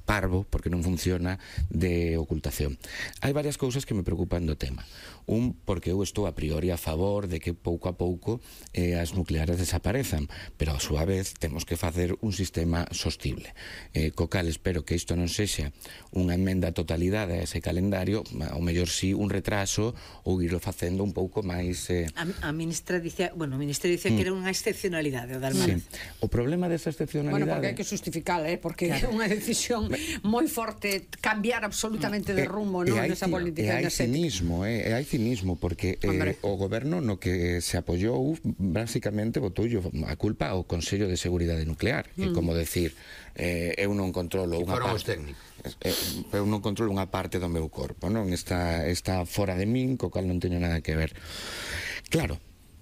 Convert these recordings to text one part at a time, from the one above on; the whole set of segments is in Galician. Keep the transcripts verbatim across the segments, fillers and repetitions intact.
parvo, porque non funciona, de ocultación. Hai varias cousas que me preocupan do tema. Un, porque eu estou a priori a favor de que pouco a pouco eh, as nucleares desaparezan, pero a súa vez temos que facer un sistema sostible. Eh, co cal espero que isto non sexa unha emenda a totalidade a ese calendario, ao mellor si un retraso ou irlo facendo un pouco máis... Eh... A, a ministra dice, bueno, o Ministerio dice mm. que era unha excepcionalidade o de Almanaz. Sí. O problema desa excepcionalidade... Bueno, porque hai que justificar, eh? porque é unha decisión moi forte cambiar absolutamente de rumbo, non, nesa política enerxética. E hai cinismo, eh? e hai cinismo, porque eh, o goberno no que se apoiou, basicamente botou a culpa ao Consello de Seguridade Nuclear, que mm. como decir, eh, eu non controlo unha parte... Eh, eu non controlo unha parte do meu corpo, non? Está, está fora de min, co cal non teño nada que ver. Claro,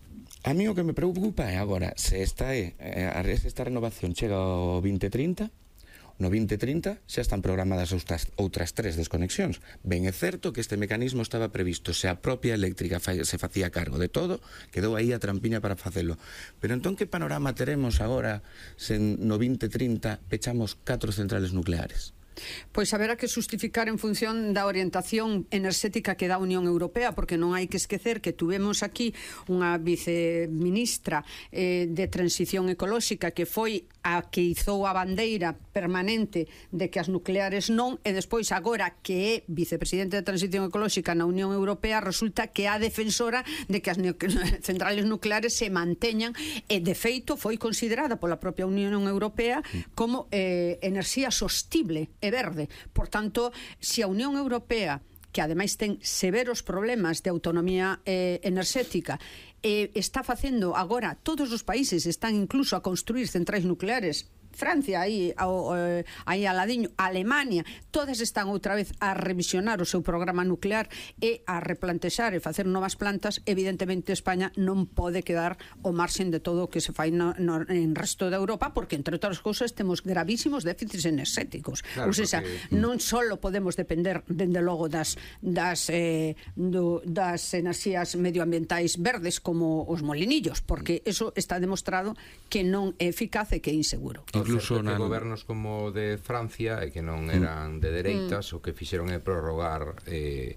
a mí o que me preocupa é agora, se esta é esta renovación chega ao vinte trinta, no vinte trinta xa están programadas outras, outras tres desconexións. Ben, é certo que este mecanismo estaba previsto, se a propia eléctrica fa, se facía cargo de todo, quedou aí a trampiña para facelo. Pero entón que panorama teremos agora se no vinte trinta pechamos catro centrales nucleares? Pois haberá que justificar en función da orientación enerxética que dá a Unión Europea, porque non hai que esquecer que tuvemos aquí unha viceministra eh, de transición ecolóxica que foi a que izou a bandeira permanente de que as nucleares non, e despois agora que é vicepresidente de transición ecolóxica na Unión Europea resulta que é a defensora de que as centrales nucleares se manteñan, e de feito foi considerada pola propia Unión Europea como eh, enerxía sostible e verde. Por tanto, se a Unión Europea, que ademais ten severos problemas de autonomía eh, enerxética, eh, está facendo agora, todos os países están incluso a construir centrais nucleares, Francia, aí, ao, eh, aí aladiño, Alemania, todas están outra vez a revisionar o seu programa nuclear e a replantexar e facer novas plantas. Evidentemente España non pode quedar ao marxen de todo o que se fai no, no, en resto de Europa, porque entre outras cousas temos gravísimos déficits enerxéticos. Claro, ou seja, porque... non só podemos depender dende logo das das, eh, do, das enerxías medioambientais verdes como os molinillos, porque eso está demostrado que non é eficaz e que é inseguro. Incluso na... gobernos como de Francia, e que non eran de dereitas, mm. o que fixeron é prorrogar eh,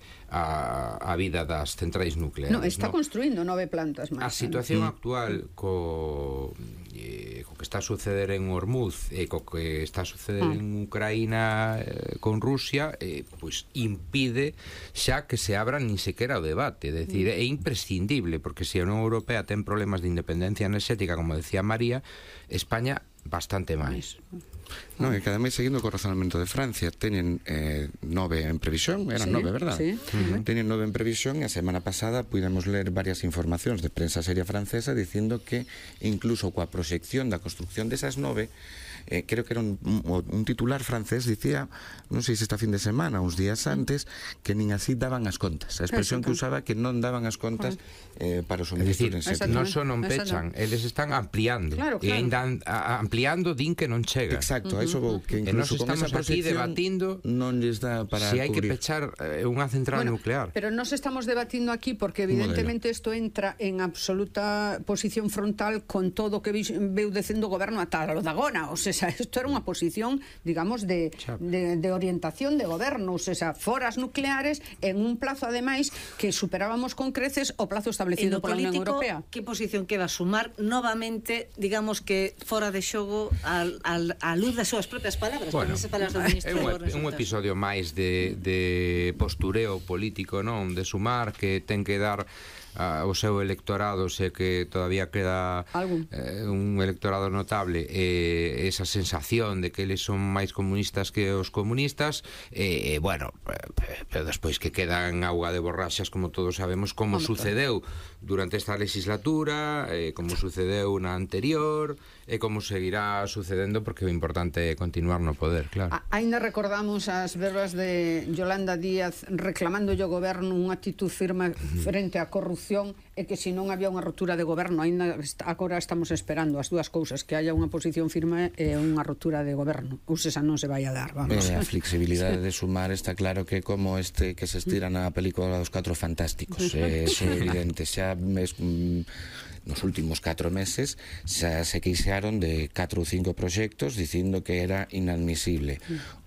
a, a vida das centrais nucleares. No, está ¿no? construindo nove plantas máis. A situación mm. actual co, eh, co que está a suceder en Hormuz e co que está a suceder mm. en Ucraína eh, con Rusia, eh, pois impide xa que se abra nin sequera o debate. É dicir, mm. é imprescindible, porque se a Unión Europea ten problemas de independencia enerxética, como decía María, España bastante máis. Non, e que ademais, seguindo co razonamento de Francia, teñen eh, nove en previsión, eran sí, nove, verdad? Sí. Uh-huh. Teñen nove en previsión, e a semana pasada pudemos ler varias informacións de prensa seria francesa dicindo que incluso coa proxección da construcción desas nove, eh, creo que era un, un, un titular francés, dicía, non sei se esta fin de semana, uns días antes, que nin así daban as contas. A expresión que usaba que non daban as contas eh, para o suministro enerxético. Non só non pechan, eles están ampliando. Claro, claro. E ainda ampliando din que non chega. Exacto, a iso vou, que incluso con esa aquí debatindo non lles dá para se hai que cubrir. pechar eh, unha central bueno, nuclear. Pero nos estamos debatindo aquí porque evidentemente isto entra en absoluta posición frontal con todo o que veu dicendo o goberno ata o de agora. O sea, isto era unha posición, digamos, de, de, de orientación de goberno, o sea, foras nucleares en un plazo, ademais, que superábamos con creces o plazo establecido pola Unión Europea. Que posición que va a sumar novamente, digamos que fora de xogo a, a, a luz das súas propias palabras, bueno, con esas palabras do ministro. É un, un episodio máis de, de postureo político, non? De sumar, que ten que dar a, o seu electorado, se que todavía queda eh, un electorado notable, eh, esa sensación de que eles son máis comunistas que os comunistas, e eh, bueno, pero despois que quedan auga de borraxas, como todos sabemos, como Hombre, sucedeu durante esta legislatura, eh, como sucedeu na anterior, e como seguirá sucedendo, porque o importante é continuar no poder, claro. A, ainda recordamos as verbas de Yolanda Díaz reclamando ao goberno unha actitud firme frente á corrupción, e que se non había unha rotura de goberno, ainda agora estamos esperando as dúas cousas, que haya unha posición firme e unha rotura de goberno. Ou esa non se vai a dar, vamos. Eh, a flexibilidade de sumar está claro que como este que se estira na película dos Catro Fantásticos, eh, é evidente, xa mes, nos últimos catro meses xa se queixaron de catro ou cinco proxectos dicindo que era inadmisible.